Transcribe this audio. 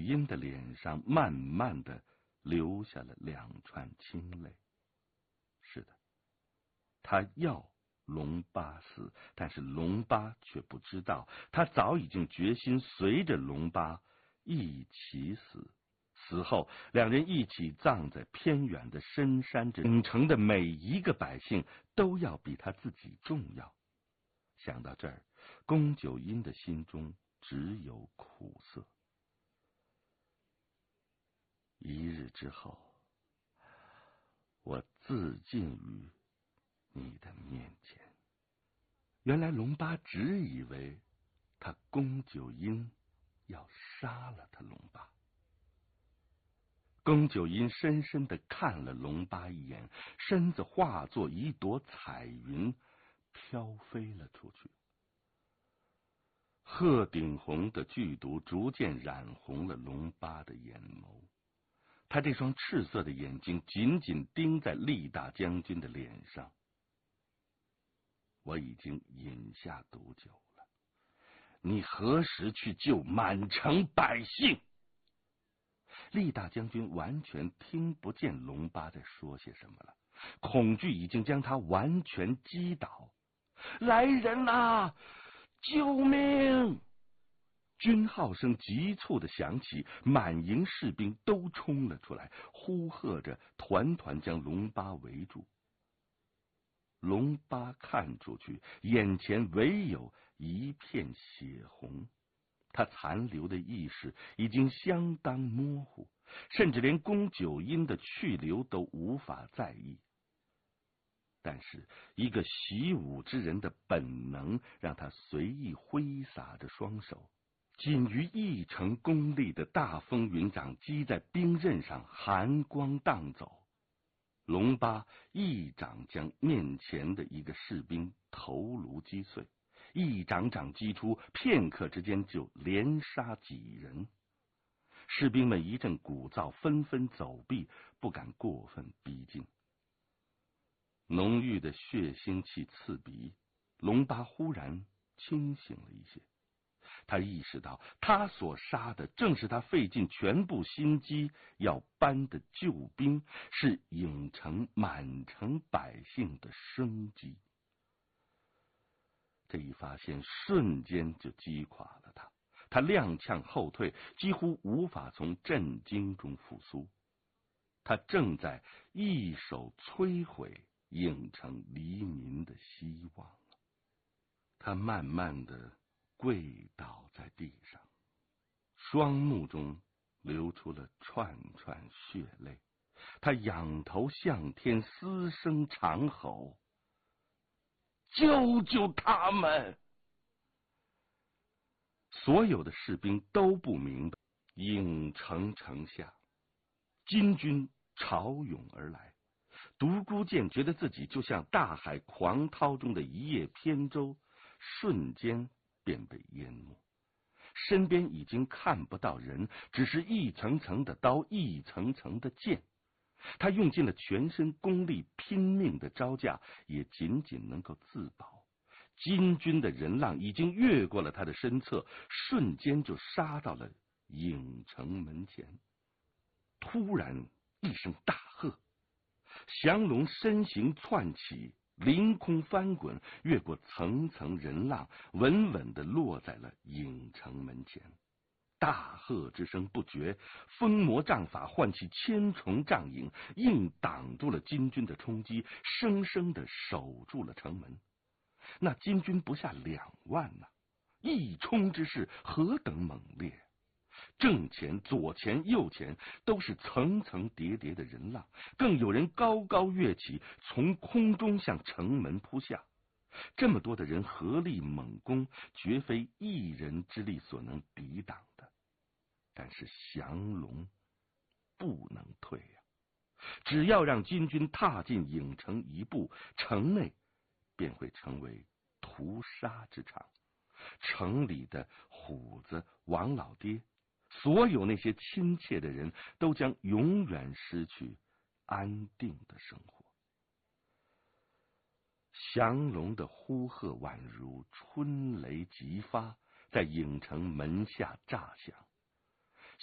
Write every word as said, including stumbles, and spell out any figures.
英的脸上慢慢的流下了两串清泪。是的，他要龙巴死，但是龙巴却不知道，他早已经决心随着龙巴一起死。死后，两人一起葬在偏远的深山之中。影城的每一个百姓都要比他自己重要。想到这儿，宫九阴的心中只有苦涩。一日之后，我自尽于你的面前。原来龙巴只以为他宫九阴要杀了他龙巴。宫九阴深深地看了龙巴一眼，身子化作一朵彩云，飘飞了出去。鹤顶红的剧毒逐渐染红了龙巴的眼眸，他这双赤色的眼睛紧紧盯在厉大将军的脸上。我已经饮下毒酒了，你何时去救满城百姓？厉大将军完全听不见龙巴在说些什么了，恐惧已经将他完全击倒。来人啊！救命！军号声急促的响起，满营士兵都冲了出来，呼喝着，团团将龙巴围住。龙巴看出去，眼前唯有一片血红，他残留的意识已经相当模糊，甚至连宫九阴的去留都无法在意。但是一个习武之人的本能让他随意挥洒着双手，仅于一成功力的大风云掌击在兵刃上，寒光荡走。龙巴一掌将面前的一个士兵头颅击碎，一掌掌击出，片刻之间就连杀几人。士兵们一阵鼓噪，纷纷走避，不敢过分逼近。浓郁的血腥气刺鼻，龙巴忽然清醒了一些。他意识到，他所杀的正是他费尽全部心机要搬的救兵，是影城满城百姓的生机。这一发现瞬间就击垮了他，他踉跄后退，几乎无法从震惊中复苏。他正在一手摧毁影城黎民的希望。他慢慢的跪倒在地上，双目中流出了串串血泪。他仰头向天，嘶声长吼：救救他们！所有的士兵都不明白，影城城下金军潮涌而来，独孤剑觉得自己就像大海狂涛中的一叶扁舟，瞬间便被淹没。身边已经看不到人，只是一层层的刀，一层层的剑。他用尽了全身功力，拼命的招架，也仅仅能够自保。金军的人浪已经越过了他的身侧，瞬间就杀到了影城门前。突然一声大喝，降龙身形窜起，凌空翻滚，越过层层人浪，稳稳地落在了影城门前。大喝之声不绝，风魔杖法唤起千重障影，硬挡住了金军的冲击，生生地守住了城门。那金军不下两万呐、啊，一冲之势何等猛烈！正前、左前、右前都是层层叠叠的人浪，更有人高高跃起，从空中向城门扑下。这么多的人合力猛攻，绝非一人之力所能抵挡的。但是降龙不能退呀、啊！只要让金军踏进影城一步，城内便会成为屠杀之场。城里的虎子、王老爹，所有那些亲切的人都将永远失去安定的生活。降龙的呼喝宛如春雷急发，在影城门下炸响。